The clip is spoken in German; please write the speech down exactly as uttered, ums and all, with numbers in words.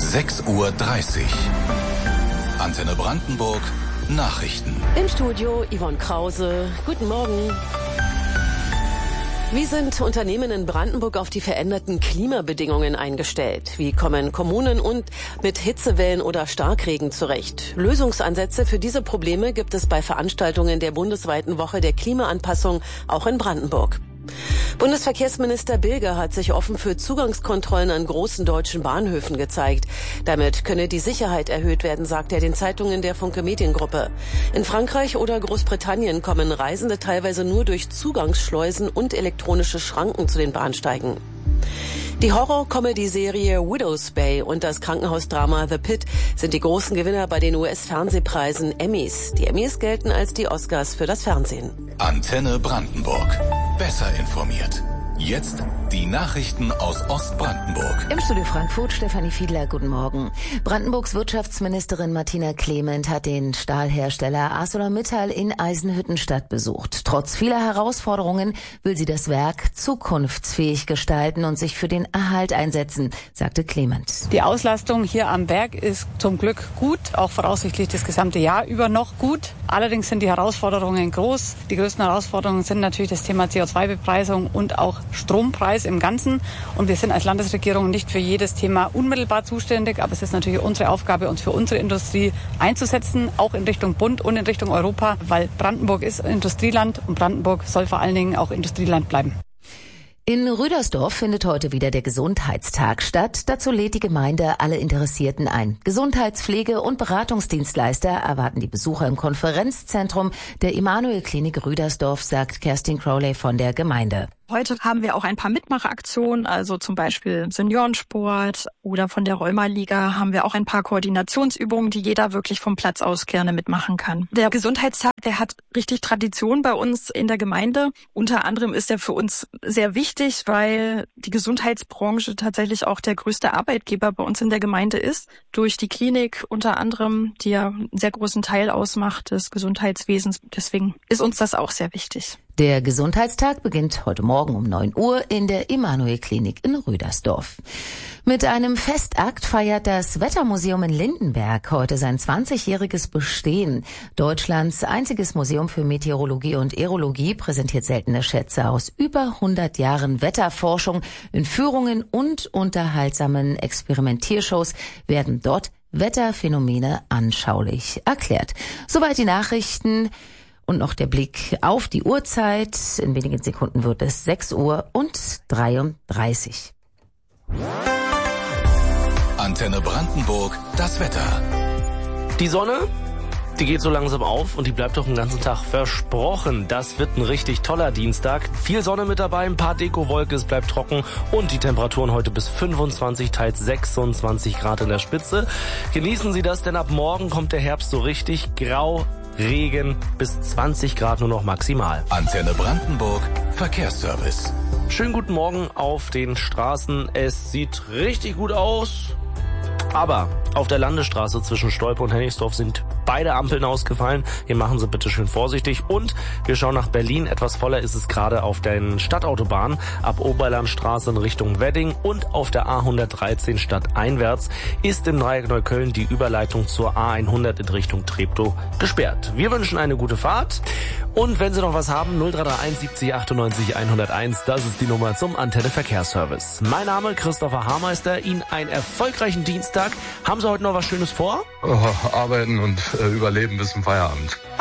sechs Uhr dreißig. Antenne Brandenburg, Nachrichten. Im Studio Yvonne Krause. Guten Morgen. Wie sind Unternehmen in Brandenburg auf die veränderten Klimabedingungen eingestellt? Wie kommen Kommunen und mit Hitzewellen oder Starkregen zurecht? Lösungsansätze für diese Probleme gibt es bei Veranstaltungen der bundesweiten Woche der Klimaanpassung auch in Brandenburg. Bundesverkehrsminister Bilger hat sich offen für Zugangskontrollen an großen deutschen Bahnhöfen gezeigt. Damit könne die Sicherheit erhöht werden, sagt er den Zeitungen der Funke Mediengruppe. In Frankreich oder Großbritannien kommen Reisende teilweise nur durch Zugangsschleusen und elektronische Schranken zu den Bahnsteigen. Die Horror-Comedy-Serie Widow's Bay und das Krankenhausdrama The Pit sind die großen Gewinner bei den U S-Fernsehpreisen Emmys. Die Emmys gelten als die Oscars für das Fernsehen. Antenne Brandenburg. Besser informiert. Jetzt die Nachrichten aus Ostbrandenburg. Im Studio Frankfurt, Stefanie Fiedler, guten Morgen. Brandenburgs Wirtschaftsministerin Martina Clement hat den Stahlhersteller ArcelorMittal in Eisenhüttenstadt besucht. Trotz vieler Herausforderungen will sie das Werk zukunftsfähig gestalten und sich für den Erhalt einsetzen, sagte Clement. Die Auslastung hier am Werk ist zum Glück gut, auch voraussichtlich das gesamte Jahr über noch gut. Allerdings sind die Herausforderungen groß. Die größten Herausforderungen sind natürlich das Thema C O zwei Bepreisung und auch Strompreis im Ganzen. Und wir sind als Landesregierung nicht für jedes Thema unmittelbar zuständig, aber es ist natürlich unsere Aufgabe, uns für unsere Industrie einzusetzen, auch in Richtung Bund und in Richtung Europa, weil Brandenburg ist Industrieland und Brandenburg soll vor allen Dingen auch Industrieland bleiben. In Rüdersdorf findet heute wieder der Gesundheitstag statt. Dazu lädt die Gemeinde alle Interessierten ein. Gesundheitspflege- und Beratungsdienstleister erwarten die Besucher im Konferenzzentrum der Emanuel-Klinik Rüdersdorf, sagt Kerstin Crowley von der Gemeinde. Heute haben wir auch ein paar Mitmachaktionen, also zum Beispiel Seniorensport oder von der Rheuma-Liga haben wir auch ein paar Koordinationsübungen, die jeder wirklich vom Platz aus gerne mitmachen kann. Der Gesundheitstag, der hat richtig Tradition bei uns in der Gemeinde. Unter anderem ist er für uns sehr wichtig, weil die Gesundheitsbranche tatsächlich auch der größte Arbeitgeber bei uns in der Gemeinde ist. Durch die Klinik unter anderem, die ja einen sehr großen Teil ausmacht des Gesundheitswesens. Deswegen ist uns das auch sehr wichtig. Der Gesundheitstag beginnt heute Morgen um neun Uhr in der Emanuel-Klinik in Rüdersdorf. Mit einem Festakt feiert das Wettermuseum in Lindenberg heute sein zwanzigjähriges Bestehen. Deutschlands einziges Museum für Meteorologie und Aerologie präsentiert seltene Schätze aus über hundert Jahren Wetterforschung. In Führungen und unterhaltsamen Experimentiershows werden dort Wetterphänomene anschaulich erklärt. Soweit die Nachrichten. Und noch der Blick auf die Uhrzeit. In wenigen Sekunden wird es sechs Uhr und dreiunddreißig. Antenne Brandenburg, das Wetter. Die Sonne, die geht so langsam auf und die bleibt doch den ganzen Tag versprochen. Das wird ein richtig toller Dienstag. Viel Sonne mit dabei, ein paar Dekowolken, es bleibt trocken und die Temperaturen heute bis fünfundzwanzig, teils sechsundzwanzig Grad in der Spitze. Genießen Sie das, denn ab morgen kommt der Herbst so richtig grau. Regen bis zwanzig Grad nur noch maximal. Antenne Brandenburg, Verkehrsservice. Schönen guten Morgen auf den Straßen. Es sieht richtig gut aus. Aber auf der Landesstraße zwischen Stolpe und Hennigsdorf sind beide Ampeln ausgefallen. Hier machen Sie bitte schön vorsichtig. Und wir schauen nach Berlin. Etwas voller ist es gerade auf den Stadtautobahnen ab Oberlandstraße in Richtung Wedding und auf der A hundertdreizehn stadteinwärts ist im Dreieck Neukölln die Überleitung zur A hundert in Richtung Treptow gesperrt. Wir wünschen eine gute Fahrt. Und wenn Sie noch was haben, null drei drei eins siebzig achtundneunzig hunderteins, das ist die Nummer zum Antenne Verkehrsservice. Mein Name Christopher Haarmeister. Ihnen einen erfolgreichen Dienstag. Haben Sie heute noch was Schönes vor? Oh, arbeiten und äh, überleben bis zum Feierabend.